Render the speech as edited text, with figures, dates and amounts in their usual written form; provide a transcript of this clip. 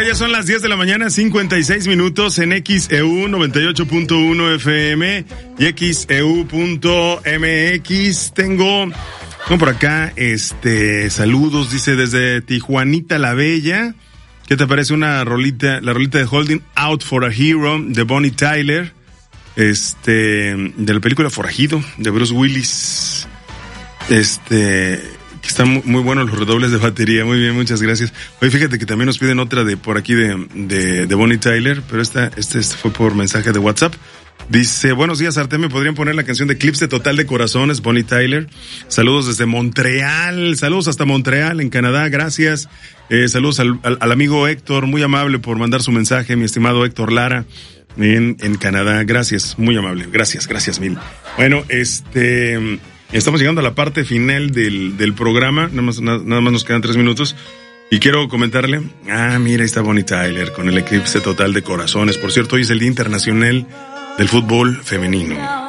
ya son las 10 de la mañana, 56 minutos en XEU 98.1 FM y XEU.mx. Tengo por acá, saludos, dice desde Tijuanita la Bella. ¿Qué te parece la rolita de Holding Out for a Hero de Bonnie Tyler? De la película Forajido, de Bruce Willis. Que están muy buenos los redobles de batería. Muy bien, muchas gracias. Oye, fíjate que también nos piden otra de por aquí de Bonnie Tyler, pero esta fue por mensaje de WhatsApp. Dice, buenos días, Arte, ¿me podrían poner la canción de Eclipse Total de Corazones, Bonnie Tyler? Saludos desde Montreal, saludos hasta Montreal, en Canadá, gracias. Saludos al amigo Héctor, muy amable por mandar su mensaje, mi estimado Héctor Lara, en Canadá, gracias, muy amable, gracias mil. Bueno, estamos llegando a la parte final del programa, nada más nos quedan 3 minutos. Y quiero comentarle, mira, ahí está Bonnie Tyler con el Eclipse Total de Corazones. Por cierto, hoy es el Día Internacional del Fútbol Femenino.